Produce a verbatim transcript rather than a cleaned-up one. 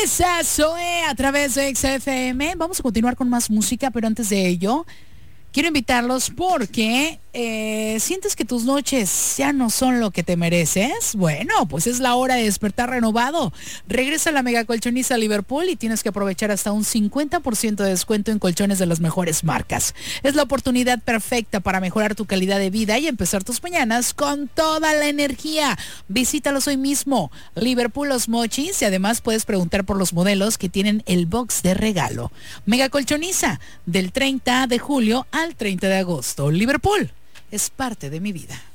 Esa Zoe a través de X F M. Vamos a continuar con más música, pero antes de ello, quiero invitarlos porque eh, sientes que tus noches ya no son lo que te mereces. Bueno, pues es la hora de despertar renovado. Regresa a la mega colchoniza Liverpool y tienes que aprovechar hasta un cincuenta por ciento de descuento en colchones de las mejores marcas. Es la oportunidad perfecta para mejorar tu calidad de vida y empezar tus mañanas con toda la energía. Visítalos hoy mismo, Liverpool Los Mochis, y además puedes preguntar por los modelos que tienen el box de regalo. Mega colchoniza del treinta de julio al treinta de agosto. Liverpool es parte de mi vida.